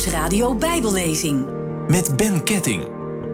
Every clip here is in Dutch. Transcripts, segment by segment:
Nieuwsradio Bijbellezing. Met Ben Ketting.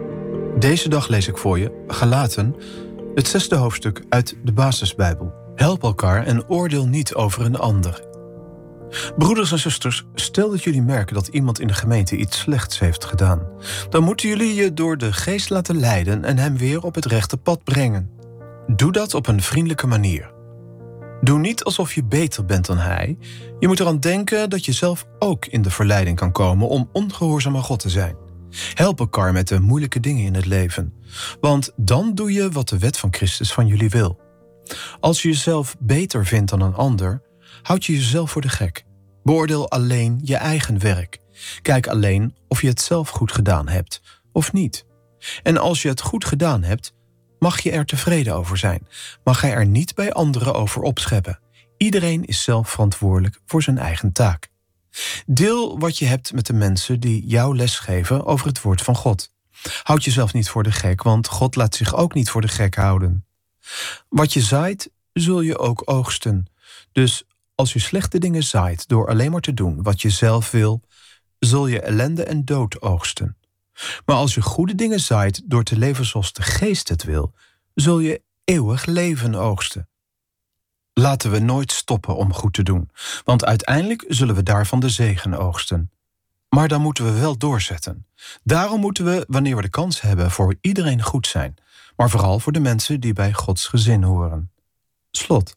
Deze dag lees ik voor je Galaten, het 6e hoofdstuk uit de Basisbijbel. Help elkaar en oordeel niet over een ander. Broeders en zusters, stel dat jullie merken dat iemand in de gemeente iets slechts heeft gedaan. Dan moeten jullie je door de geest laten leiden en hem weer op het rechte pad brengen. Doe dat op een vriendelijke manier. Doe niet alsof je beter bent dan hij. Je moet eraan denken dat je zelf ook in de verleiding kan komen om ongehoorzaam aan God te zijn. Help elkaar met de moeilijke dingen in het leven. Want dan doe je wat de wet van Christus van jullie wil. Als je jezelf beter vindt dan een ander, houd je jezelf voor de gek. Beoordeel alleen je eigen werk. Kijk alleen of je het zelf goed gedaan hebt of niet. En als je het goed gedaan hebt, mag je er tevreden over zijn. Mag hij er niet bij anderen over opscheppen. Iedereen is zelf verantwoordelijk voor zijn eigen taak. Deel wat je hebt met de mensen die jou lesgeven over het woord van God. Houd jezelf niet voor de gek, want God laat zich ook niet voor de gek houden. Wat je zaait, zul je ook oogsten. Dus als je slechte dingen zaait door alleen maar te doen wat je zelf wil, zul je ellende en dood oogsten. Maar als je goede dingen zaait door te leven zoals de geest het wil, zul je eeuwig leven oogsten. Laten we nooit stoppen om goed te doen, want uiteindelijk zullen we daarvan de zegen oogsten. Maar dan moeten we wel doorzetten. Daarom moeten we, wanneer we de kans hebben, voor iedereen goed zijn, maar vooral voor de mensen die bij Gods gezin horen. Slot.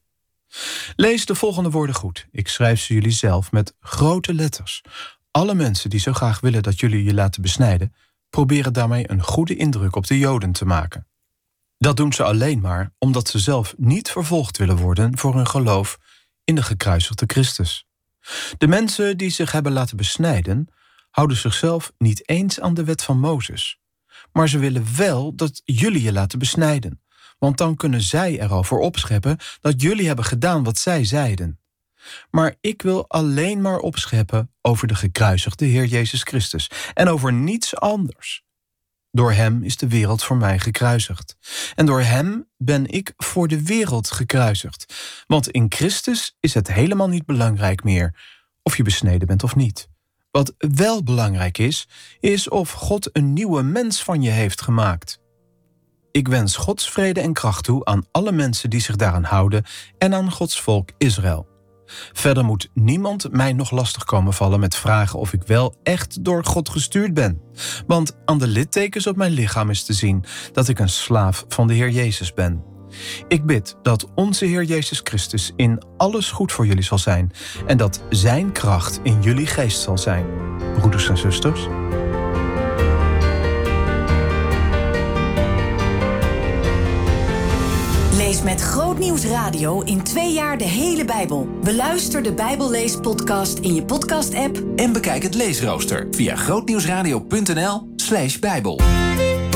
Lees de volgende woorden goed. Ik schrijf ze jullie zelf met grote letters. Alle mensen die zo graag willen dat jullie je laten besnijden, proberen daarmee een goede indruk op de Joden te maken. Dat doen ze alleen maar omdat ze zelf niet vervolgd willen worden voor hun geloof in de gekruisigde Christus. De mensen die zich hebben laten besnijden, houden zichzelf niet eens aan de wet van Mozes. Maar ze willen wel dat jullie je laten besnijden, want dan kunnen zij erover opscheppen dat jullie hebben gedaan wat zij zeiden. Maar ik wil alleen maar opscheppen over de gekruisigde Heer Jezus Christus en over niets anders. Door hem is de wereld voor mij gekruisigd. En door hem ben ik voor de wereld gekruisigd. Want in Christus is het helemaal niet belangrijk meer of je besneden bent of niet. Wat wel belangrijk is of God een nieuwe mens van je heeft gemaakt. Ik wens Gods vrede en kracht toe aan alle mensen die zich daaraan houden en aan Gods volk Israël. Verder moet niemand mij nog lastig komen vallen met vragen of ik wel echt door God gestuurd ben. Want aan de littekens op mijn lichaam is te zien dat ik een slaaf van de Heer Jezus ben. Ik bid dat onze Heer Jezus Christus in alles goed voor jullie zal zijn en dat zijn kracht in jullie geest zal zijn. Broeders en zusters. Lees met Groot Nieuws Radio in 2 jaar de hele Bijbel. Beluister de Bijbelleespodcast in je podcast-app En bekijk het leesrooster via grootnieuwsradio.nl/Bijbel.